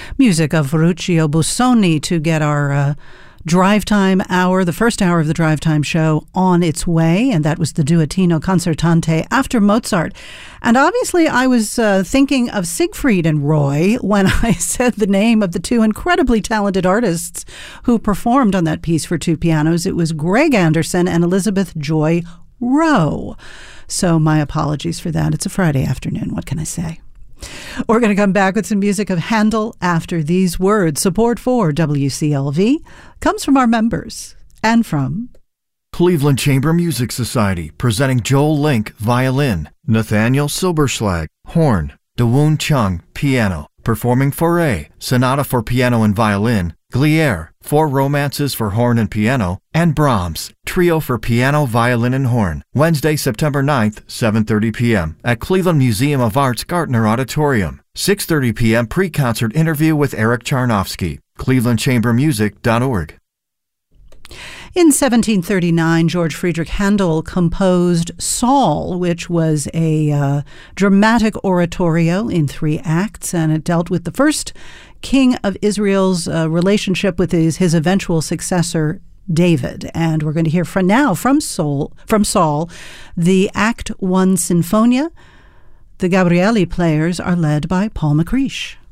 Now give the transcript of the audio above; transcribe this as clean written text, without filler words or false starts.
Music of Ferruccio Busoni to get our Drive Time hour, the first hour of the Drive Time show, on its way, and that was the Duettino Concertante after Mozart. And obviously I was thinking of Siegfried and Roy when I said the name of the two incredibly talented artists who performed on that piece for two pianos. It was Greg Anderson and Elizabeth Joy Rowe. So my apologies for that. It's a Friday afternoon. What can I say? We're going to come back with some music of Handel after these words. Support for WCLV comes from our members and from Cleveland Chamber Music Society, presenting Joel Link, violin, Nathaniel Silberschlag, horn, Dawoon Chung, piano, performing Fauré, Sonata for Piano and Violin, Glière, Four Romances for Horn and Piano, and Brahms, Trio for Piano, Violin, and Horn, Wednesday, September 9th, 7:30 p.m. at Cleveland Museum of Art's Gartner Auditorium. 6:30 p.m. pre-concert interview with Eric Charnofsky, clevelandchambermusic.org. In 1739, George Friedrich Handel composed Saul, which was a dramatic oratorio in 3 acts, and it dealt with the first king of Israel's relationship with his eventual successor, David. And we're going to hear from Saul, the Act 1 Sinfonia. The Gabrieli players are led by Paul McCreesh.